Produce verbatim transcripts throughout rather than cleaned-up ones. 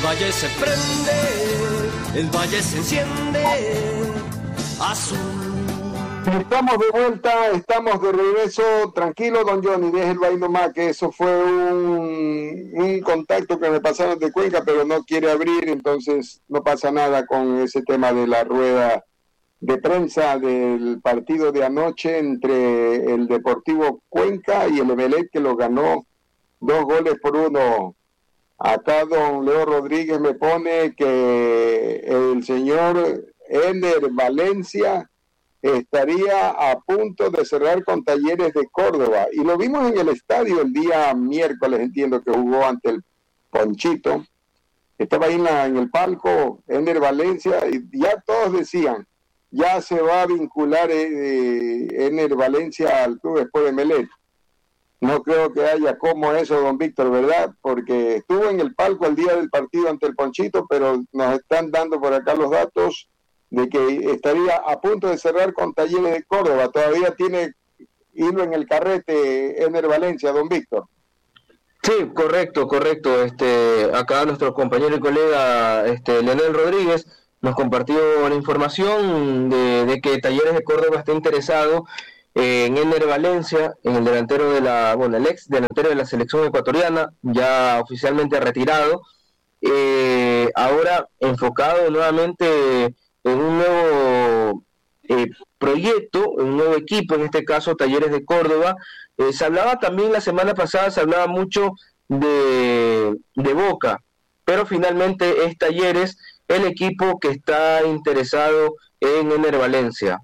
valle se prende, el valle se enciende, azul. Estamos de vuelta, estamos de regreso. Tranquilo, don Johnny, déjelo ahí nomás, que eso fue un, un contacto que me pasaron de Cuenca, pero no quiere abrir, entonces no pasa nada con ese tema de la rueda de prensa del partido de anoche entre el Deportivo Cuenca y el Emelec, que lo ganó dos goles por uno. Acá don Leo Rodríguez me pone que el señor Ener Valencia estaría a punto de cerrar con Talleres de Córdoba, y lo vimos en el estadio el día miércoles, entiendo que jugó ante el Ponchito, estaba ahí en, la, en el palco Ener Valencia, y ya todos decían, ya se va a vincular eh, Ener Valencia al club después de Emelec. No creo que haya como eso, don Víctor, ¿verdad? Porque estuvo en el palco el día del partido ante el Ponchito, pero nos están dando por acá los datos de que estaría a punto de cerrar con Talleres de Córdoba. Todavía tiene hilo en el carrete Ener Valencia, don Víctor. Sí, correcto, correcto. Este, acá nuestro compañero y colega este, Leonel Rodríguez nos compartió la información de, de que Talleres de Córdoba está interesado en Ener Valencia, en el delantero de la, bueno, el ex delantero de la selección ecuatoriana, ya oficialmente retirado, eh, ahora enfocado nuevamente en un nuevo eh, proyecto, en un nuevo equipo, en este caso Talleres de Córdoba. Eh, se hablaba también la semana pasada, se hablaba mucho de, de Boca, pero finalmente es Talleres el equipo que está interesado en Ener Valencia.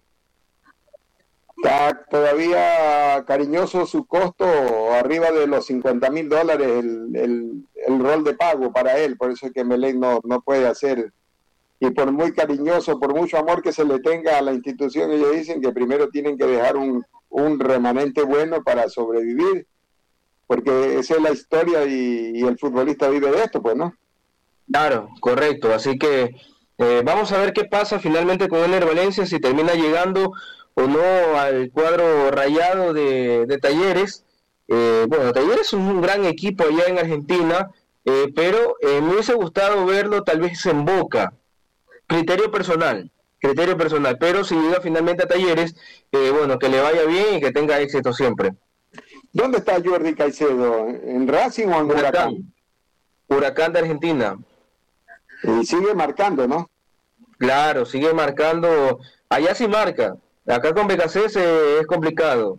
Está todavía cariñoso su costo, arriba de los cincuenta mil dólares el, el, el rol de pago para él, por eso es que Emelec no, no puede hacer. Y por muy cariñoso, por mucho amor que se le tenga a la institución, ellos dicen que primero tienen que dejar un, un remanente bueno para sobrevivir, porque esa es la historia y, y el futbolista vive de esto, pues, ¿no? Claro, correcto, así que eh, vamos a ver qué pasa finalmente con Ener Valencia, si termina llegando o no al cuadro rayado de, de Talleres. Eh, bueno, Talleres es un gran equipo allá en Argentina, eh, pero eh, me hubiese gustado verlo tal vez en Boca. Criterio personal, criterio personal, pero si llega finalmente a Talleres, eh, bueno, que le vaya bien y que tenga éxito siempre. ¿Dónde está Jordi Caicedo? ¿En Racing o en Huracán? Huracán, Huracán de Argentina. Y sigue marcando, ¿no? Claro, sigue marcando, allá sí marca, acá con B K C S es complicado.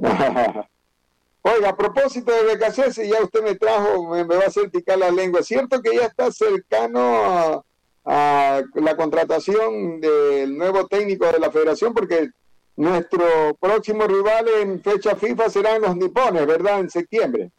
Oiga, a propósito de B K C S, ya usted me trajo, me, me va a hacer picar la lengua. ¿Es cierto que ya está cercano a, a la contratación del nuevo técnico de la federación? Porque nuestro próximo rival en fecha FIFA serán los nipones, ¿verdad? En septiembre.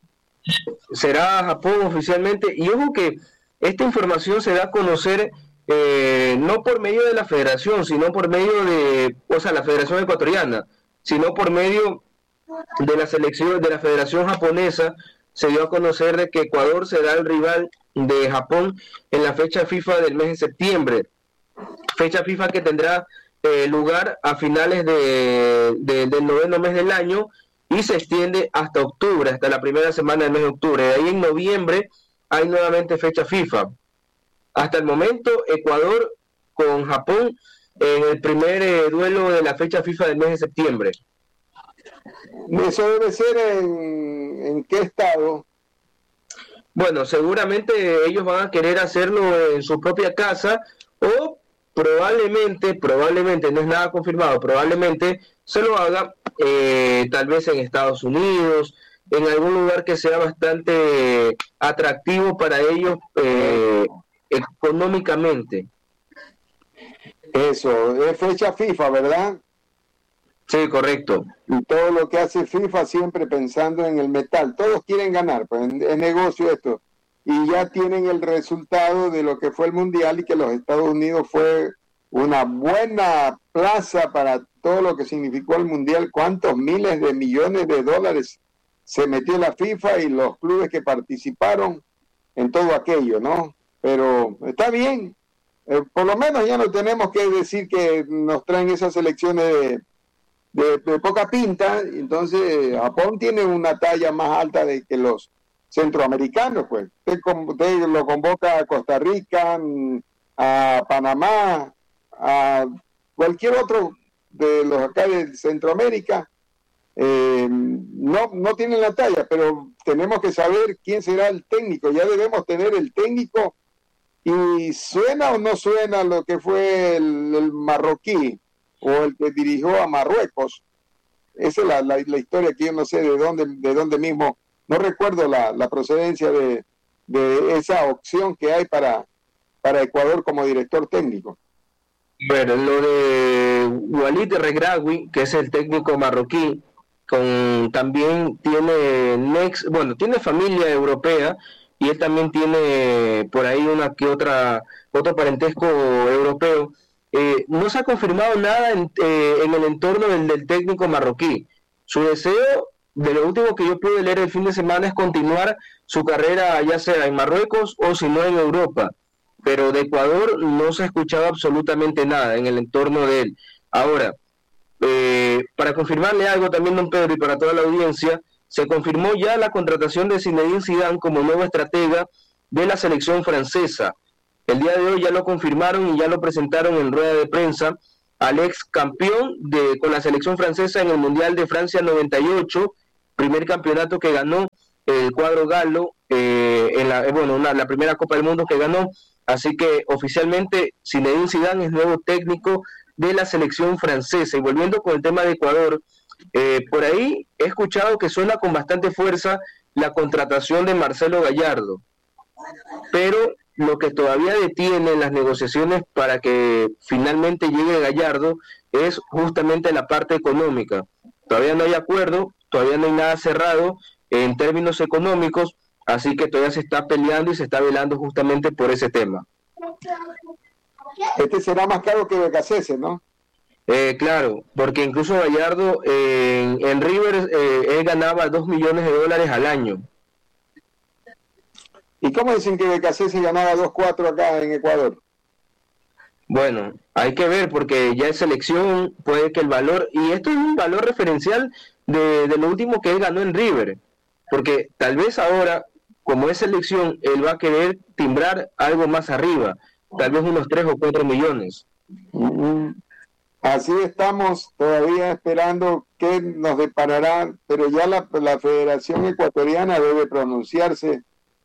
Será Japón oficialmente, y ojo que esta información se da a conocer eh, no por medio de la federación, sino por medio de, o sea, la federación ecuatoriana, sino por medio de la selección de la federación japonesa. Se dio a conocer de que Ecuador será el rival de Japón en la fecha FIFA del mes de septiembre, fecha FIFA que tendrá eh, lugar a finales de, de, del noveno mes del año y se extiende hasta octubre, hasta la primera semana del mes de octubre. De ahí en noviembre hay nuevamente fecha FIFA. Hasta el momento Ecuador con Japón en el primer eh, duelo de la fecha FIFA del mes de septiembre. ¿Eso debe ser en, en qué estado? Bueno, seguramente ellos van a querer hacerlo en su propia casa o probablemente, probablemente, no es nada confirmado, probablemente se lo haga eh, tal vez en Estados Unidos, en algún lugar que sea bastante atractivo para ellos eh, económicamente. Eso, es fecha FIFA, ¿verdad? Sí, correcto. Y todo lo que hace FIFA siempre pensando en el metal. Todos quieren ganar, pues es negocio esto. Y ya tienen el resultado de lo que fue el Mundial y que los Estados Unidos fue una buena plaza para todo lo que significó el Mundial. Cuántos miles de millones de dólares se metió la FIFA y los clubes que participaron en todo aquello, ¿no? Pero está bien. Eh, por lo menos ya no tenemos que decir que nos traen esas selecciones de De, de poca pinta. Entonces Japón tiene una talla más alta de que los centroamericanos, pues. Usted, usted lo convoca a Costa Rica, a Panamá, a cualquier otro de los acá de Centroamérica, eh, no, no tienen la talla, pero tenemos que saber quién será el técnico. Ya debemos tener el técnico. ¿Y suena o no suena lo que fue el, el marroquí o el que dirigió a Marruecos? Esa es la, la, la historia que yo no sé de dónde, de dónde mismo, no recuerdo la, la procedencia de, de esa opción que hay para, para Ecuador como director técnico. Bueno, lo de Walid Regragui, que es el técnico marroquí, con también tiene next, bueno, tiene familia europea, y él también tiene por ahí una que otra otro parentesco europeo. Eh, no se ha confirmado nada en, eh, en el entorno del, del técnico marroquí. Su deseo, de lo último que yo pude leer el fin de semana, es continuar su carrera ya sea en Marruecos o si no en Europa, pero de Ecuador no se ha escuchado absolutamente nada en el entorno de él. Ahora, eh, para confirmarle algo también, don Pedro, y para toda la audiencia, se confirmó ya la contratación de Zinedine Zidane como nuevo estratega de la selección francesa. El día de hoy ya lo confirmaron y ya lo presentaron en rueda de prensa al ex campeón de, con la selección francesa en el Mundial de Francia noventa y ocho, primer campeonato que ganó el cuadro galo, eh, en la, eh, bueno, una, la primera Copa del Mundo que ganó. Así que oficialmente Zinedine Zidane es nuevo técnico de la selección francesa. Y volviendo con el tema de Ecuador, Eh, por ahí he escuchado que suena con bastante fuerza la contratación de Marcelo Gallardo, pero lo que todavía detiene las negociaciones para que finalmente llegue Gallardo es justamente la parte económica. Todavía no hay acuerdo, todavía no hay nada cerrado en términos económicos, así que todavía se está peleando y se está velando justamente por ese tema. Este será más caro que Becasese, ¿no? Eh, claro, porque incluso Gallardo eh, en, en River eh, él ganaba dos millones de dólares al año. ¿Y cómo dicen que Becasese ganaba dos cuatro acá en Ecuador? Bueno, hay que ver porque ya es selección, puede que el valor, y esto es un valor referencial de, de lo último que él ganó en River, porque tal vez ahora, como es selección, él va a querer timbrar algo más arriba, tal vez unos tres o cuatro millones. Mm-hmm. Así estamos todavía esperando qué nos deparará, pero ya la, la Federación Ecuatoriana debe pronunciarse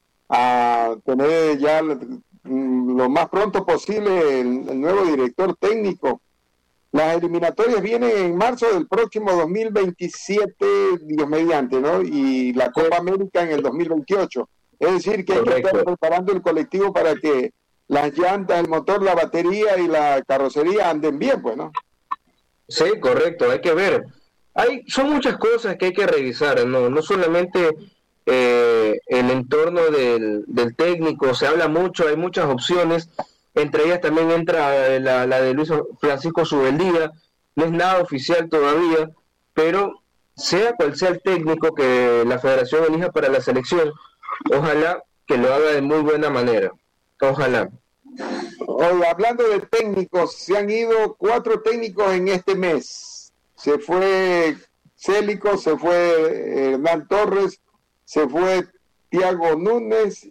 a tener ya lo más pronto posible el, el nuevo director técnico. Las eliminatorias vienen en marzo del próximo dos mil veintisiete, Dios mediante, ¿no? Y la Copa América en el dos mil veintiocho. Es decir, que hay que estar preparando el colectivo para que las llantas, el motor, la batería y la carrocería anden bien, pues, ¿no? Sí, correcto, hay que ver. Hay, son muchas cosas que hay que revisar, no, no solamente eh, el entorno del, del técnico, se habla mucho, hay muchas opciones, entre ellas también entra la, la de Luis Francisco Subeldía, no es nada oficial todavía, pero sea cual sea el técnico que la federación elija para la selección, ojalá que lo haga de muy buena manera, ojalá. Hoy, hablando de técnicos, se han ido cuatro técnicos en este mes. Se fue Célico, se fue Hernán Torres, se fue Thiago Núñez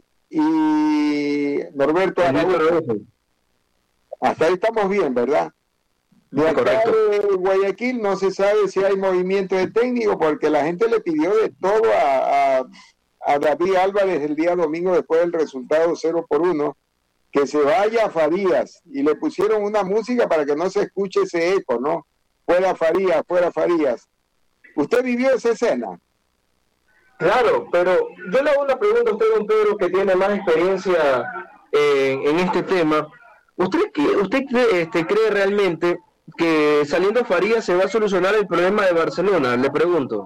y Norberto Araújo. Hasta ahí estamos bien, ¿verdad? De acá de Guayaquil no se sabe si hay movimiento de técnico porque la gente le pidió de todo a, a, a David Álvarez el día domingo después del resultado cero por uno. Que se vaya a Farías, y le pusieron una música para que no se escuche ese eco, ¿no? Fuera Farías, fuera Farías. ¿Usted vivió esa escena? Claro, pero yo le hago una pregunta a usted, don Pedro, que tiene más experiencia eh, en este tema. ¿Usted, usted cree, este, cree realmente que saliendo Farías se va a solucionar el problema de Barcelona? Le pregunto.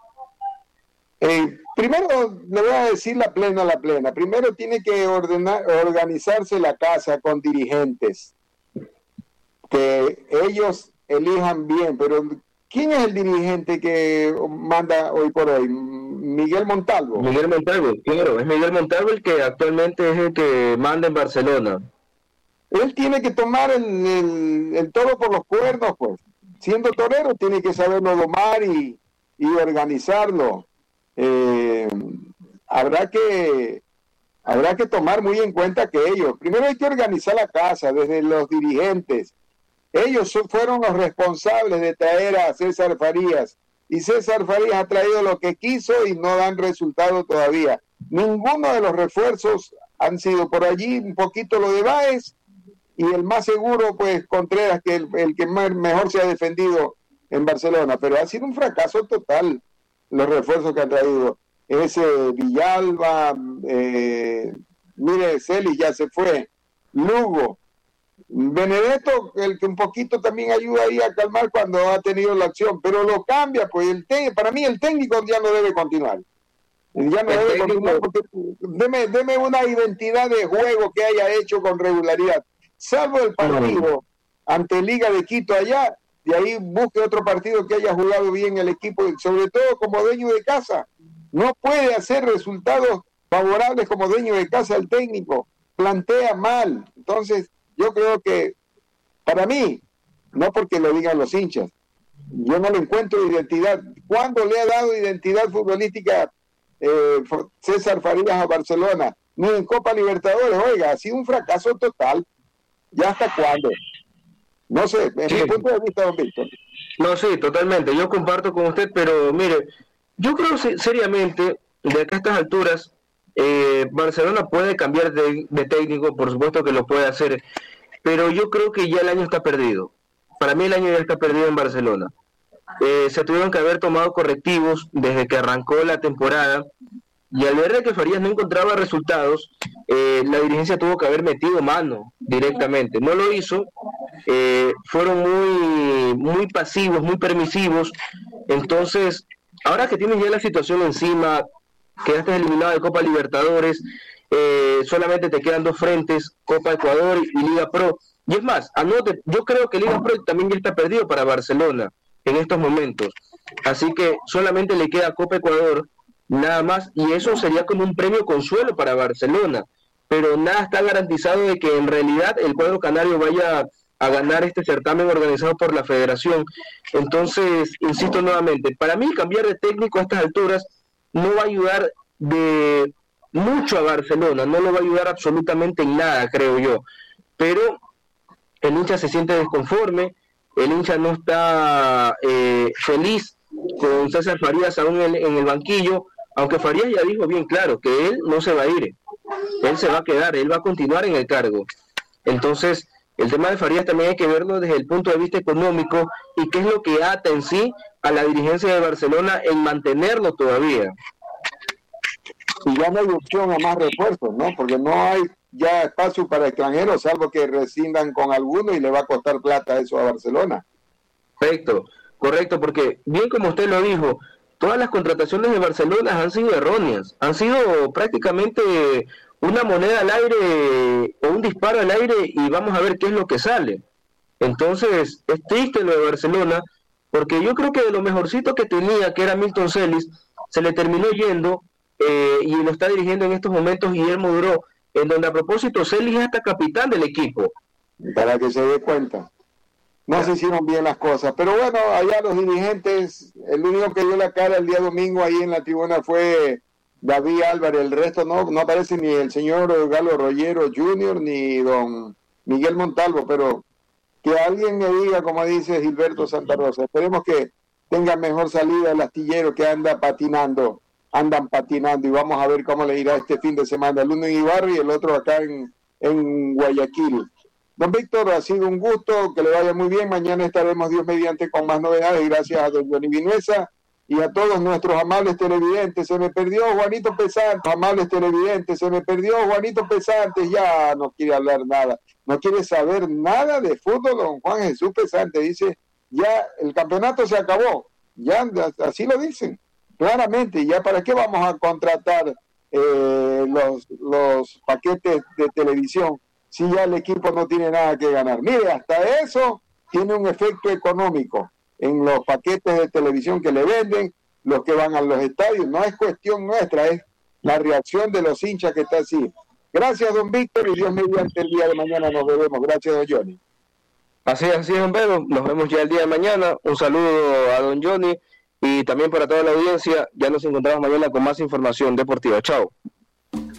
Eh, primero le voy a decir la plena, la plena. Primero tiene que ordenar, organizarse la casa con dirigentes, que ellos elijan bien. Pero ¿quién es el dirigente que manda hoy por hoy? Miguel Montalvo. Miguel Montalvo, claro, es Miguel Montalvo el que actualmente es el que manda en Barcelona. Él tiene que tomar el, el, el toro por los cuernos, pues. Siendo torero tiene que saberlo domar y, y organizarlo. Eh, habrá que habrá que tomar muy en cuenta que ellos, primero hay que organizar la casa desde los dirigentes. Ellos fueron los responsables de traer a César Farías, y César Farías ha traído lo que quiso y no dan resultado todavía. Ninguno de los refuerzos han sido por allí, un poquito lo de Báez, y el más seguro, pues, Contreras, que el, el que más, mejor se ha defendido en Barcelona, pero ha sido un fracaso total los refuerzos que han traído. Ese Villalba, eh, mire, Celis ya se fue, Lugo, Benedetto, el que un poquito también ayuda ahí a calmar cuando ha tenido la acción, pero lo cambia, pues el te- para mí el técnico ya no debe continuar. Ya no El debe técnico- continuar porque deme, deme una identidad de juego que haya hecho con regularidad, salvo el partido ante Liga de Quito allá, de ahí busque otro partido que haya jugado bien el equipo, sobre todo como dueño de casa. No puede hacer resultados favorables como dueño de casa el técnico, plantea mal. Entonces, yo creo que, para mí, no porque lo digan los hinchas, yo no le encuentro identidad. ¿Cuándo le ha dado identidad futbolística eh, César Farías a Barcelona? Ni en Copa Libertadores. Oiga, ha sido un fracaso total. ¿Ya hasta cuándo? No sé, en Sí. mi punto de vista, don Víctor. No, sí, totalmente. Yo comparto con usted, pero mire, yo creo se- seriamente, de acá a estas alturas, eh, Barcelona puede cambiar de, de técnico, por supuesto que lo puede hacer, pero yo creo que ya el año está perdido. Para mí el año ya está perdido en Barcelona. Eh, se tuvieron que haber tomado correctivos desde que arrancó la temporada, y al ver de que Farías no encontraba resultados, eh, la dirigencia tuvo que haber metido mano directamente. No lo hizo, eh, fueron muy, muy pasivos, muy permisivos. Entonces, ahora que tienes ya la situación encima, quedaste eliminado de Copa Libertadores, eh, solamente te quedan dos frentes, Copa Ecuador y Liga Pro. Y es más, anote, yo creo que Liga Pro también ya está perdido para Barcelona en estos momentos. Así que solamente le queda Copa Ecuador, nada más, y eso sería como un premio consuelo para Barcelona, pero nada está garantizado de que en realidad el cuadro canario vaya a ganar este certamen organizado por la federación. Entonces, insisto nuevamente, para mí cambiar de técnico a estas alturas no va a ayudar de mucho a Barcelona, no lo va a ayudar absolutamente en nada, creo yo, pero el hincha se siente desconforme, el hincha no está eh, feliz con César Farías aún en, en el banquillo, aunque Farías ya dijo bien claro que él no se va a ir, él se va a quedar, él va a continuar en el cargo. Entonces, el tema de Farías también hay que verlo desde el punto de vista económico y qué es lo que ata en sí a la dirigencia de Barcelona en mantenerlo todavía. Y ya no hay opción a más refuerzos, ¿no? Porque no hay ya espacio para extranjeros, salvo que rescindan con alguno y le va a costar plata eso a Barcelona. Correcto, correcto, porque bien como usted lo dijo, todas las contrataciones de Barcelona han sido erróneas, han sido prácticamente una moneda al aire o un disparo al aire y vamos a ver qué es lo que sale. Entonces, es triste lo de Barcelona, porque yo creo que de lo mejorcito que tenía, que era Milton Celis, se le terminó yendo eh, y lo está dirigiendo en estos momentos Guillermo Duró, en donde a propósito Celis es hasta capitán del equipo. Para que se dé cuenta. No se hicieron bien las cosas. Pero bueno, allá los dirigentes, el único que dio la cara el día domingo ahí en la tribuna fue David Álvarez. El resto no, no aparece ni el señor Galo Rollero junior ni don Miguel Montalvo. Pero que alguien me diga, como dice Gilberto Santa Rosa, esperemos que tenga mejor salida el astillero que anda patinando. Andan patinando y vamos a ver cómo le irá este fin de semana. El uno en Ibarra y el otro acá en, en Guayaquil. Don Víctor, ha sido un gusto, que le vaya muy bien. Mañana estaremos, Dios mediante, con más novedades. Gracias a don Johnny Vinuesa y a todos nuestros amables televidentes. Se me perdió Juanito Pesante, amables televidentes, se me perdió Juanito Pesante, ya no quiere hablar nada, no quiere saber nada de fútbol, don Juan Jesús Pesante. Dice, ya el campeonato se acabó, ya así lo dicen, claramente. Ya para qué vamos a contratar eh, los, los paquetes de televisión si ya el equipo no tiene nada que ganar. Mire, hasta eso tiene un efecto económico en los paquetes de televisión que le venden, los que van a los estadios. No es cuestión nuestra, es la reacción de los hinchas que está así. Gracias, don Víctor, y Dios mediante el día de mañana nos vemos. Gracias, don Johnny. Así es, así es, don Pedro. Nos vemos ya el día de mañana. Un saludo a don Johnny y también para toda la audiencia. Ya nos encontramos mañana con más información deportiva. Chao.